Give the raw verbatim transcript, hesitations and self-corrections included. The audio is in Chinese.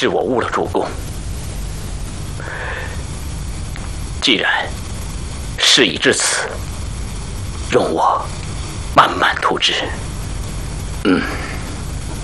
是我误了主公。既然事已至此，容我慢慢图之。嗯。